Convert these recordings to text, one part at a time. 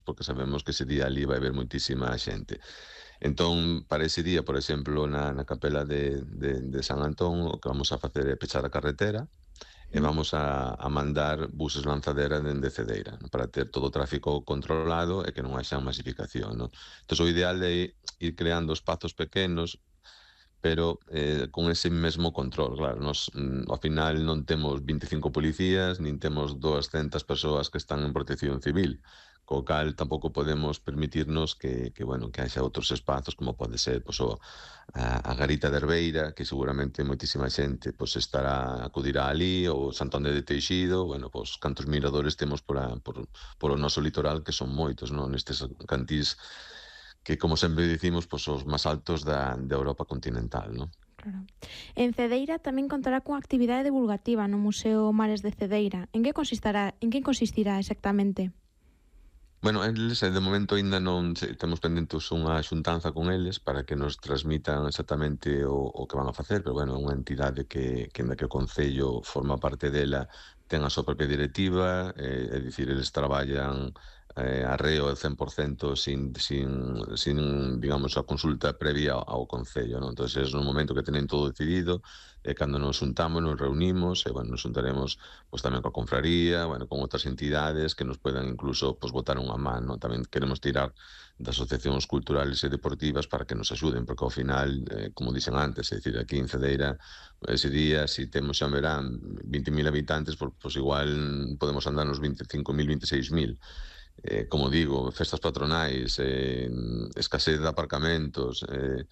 porque sabemos que ese día ali vai haber moitísima xente. Entón, para ese día, por exemplo, na capela de San Antón, o que vamos a facer é pechar a carretera, e Mm. vamos a mandar buses lanzadera dende Cedeira, no, para ter todo o tráfico controlado e que non haxa masificación, no. Entón, o ideal é ir creando espazos pequenos, pero con ese mesmo control, claro, nos ao final non temos 25 policías, nin temos 200 persoas que están en protección civil, co cal tampouco podemos permitirnos bueno, que haxa outros espazos como pode ser, pois, a Garita de Herbeira, que seguramente moitísima xente pois acudirá ali, ou Santón de Teixido, bueno, pois cantos miradores temos por o noso litoral, que son moitos, non? Nestes cantís que, como sempre dicimos, pois os máis altos da Europa continental, non? Claro. En Cedeira tamén contará cunha actividade divulgativa no Museo Mares de Cedeira. En que consistirá exactamente? Bueno, eles de momento aínda non temos pendentes unha xuntanza con eles para que nos transmitan exactamente o que van a facer, pero bueno, é unha entidade que ainda que o Concello forma parte dela, ten a súa propia directiva, é dicir, eles traballan arreo ao 100% digamos, a consulta previa ao Concello, non? Entón, é no momento que tenen todo decidido, cando nos xuntamos, nos reunimos, e, bueno, nos xuntaremos pois tamén coa confraría, bueno, con outras entidades que nos poidan incluso pois botar unha man, non? Tamén queremos tirar das asociacións culturales e deportivas para que nos axuden, porque ao final, como dixen antes, é dicir, aquí en Cedeira, ese día, se temos xa en verán 20.000 habitantes, pois igual podemos andar nos 25.000, 26.000. Como digo, festas patronais, escasez de aparcamentos,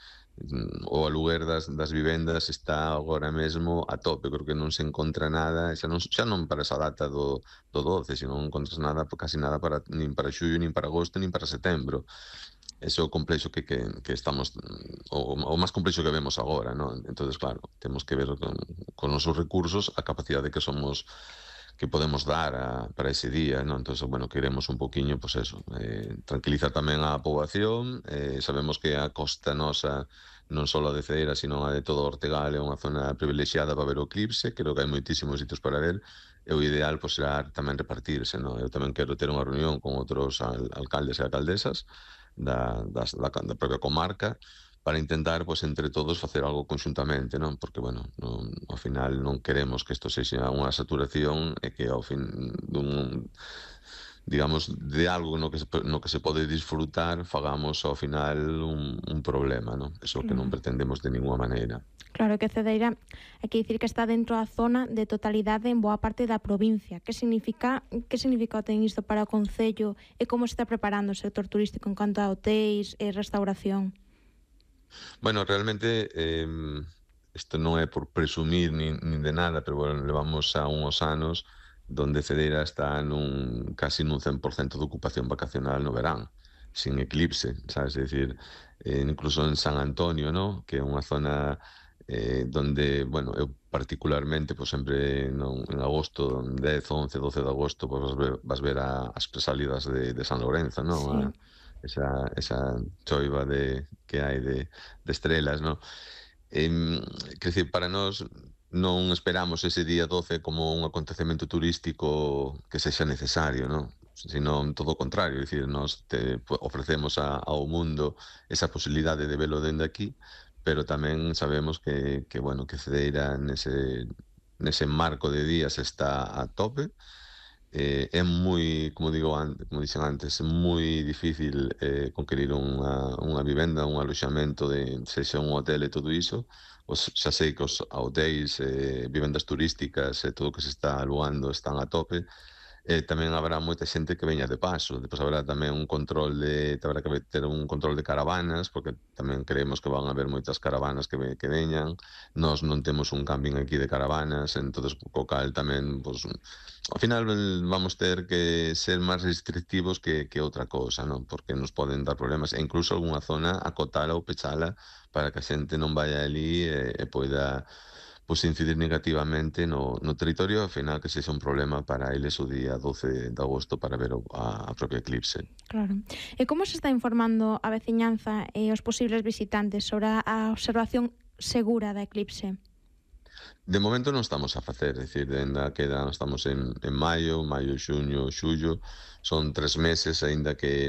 o aluguer das vivendas está agora mesmo a tope, creo que non se encontra nada, xa non para esa data do 12, se non encontras nada, casi nada nin para xullo, nin para agosto, nin para setembro. Ese é o complexo que estamos, o máis complexo que vemos agora, non? Entonces, claro, temos que ver con nosos recursos a capacidade que podemos dar para ese día, non? Entonces, bueno, queremos un poquiño, pois eso, tranquilizar tamén a poboación, sabemos que a costa nosa, non só a de Cedeira, sino a de todo o Ortegal, é unha zona privilexiada para ver o eclipse, creo que hai moitísimos sitios para ver, e o ideal, pois, será tamén repartirse, non? Eu tamén quero ter unha reunión con outros alcaldes e alcaldesas da propia comarca, para intentar, pois, entre todos facer algo conxuntamente, non? Porque, bueno, ao final non queremos que isto sexa unha saturación e que ao fin digamos, de algo no que se pode disfrutar, fagamos ao final un problema, non? Eso que non Claro. pretendemos de ninguna maneira. Claro que Cedeira hai que dicir que está dentro da zona de totalidade en boa parte da provincia. Que significado ten isto para o Concello e como se está preparando o sector turístico en canto a hotéis e restauración? Bueno, realmente, isto non é por presumir nin de nada, pero bueno, levamos xa uns anos donde Cedeira está casi nun 100% de ocupación vacacional no verán, sin eclipse, sabes? É dicir, incluso en San Antonio, ¿no? Que é unha zona donde, bueno, eu particularmente, pois sempre en agosto, 10, 11, 12 de agosto, pois vas ver as presálidas de San Lorenzo, non? Sí. Esa choiva que hai de estrelas, non? Quer dicir, para nós non esperamos ese día 12 como un acontecemento turístico que sexa necesario, non? Senón todo o contrario, é dicir, nós ofrecemos ao mundo esa posibilidade de velo dende aquí, pero tamén sabemos bueno, que Cedeira nese marco de días está a tope. É moi, como dixen antes, é moi difícil conquerir unha vivenda, un aloxamento sexa un hotel e todo iso. Xa sei que os hotéis, vivendas turísticas e todo o que se está alugando están a tope. Tamén haberá moita xente que veña de paso, depois haberá tamén haberá que ter un control de caravanas, porque tamén creemos que van a haber moitas caravanas que veñan. Nós non temos un camping aquí de caravanas, entonces co cal tamén, pois, ao final vamos ter que ser máis restrictivos que outra cousa, non? Porque nos poden dar problemas, e incluso algunha zona acotala ou pechala para que a xente non vaya ali e poida pois incidir negativamente no territorio, ao final que sexa un problema para eles o día 12 de agosto para ver a propia eclipse. Claro. E como se está informando a veciñanza e os posibles visitantes sobre a observación segura da eclipse? De momento non estamos a facer, é dicir, aínda queda, estamos en maio, xuño, xullo, son 3 meses, aínda que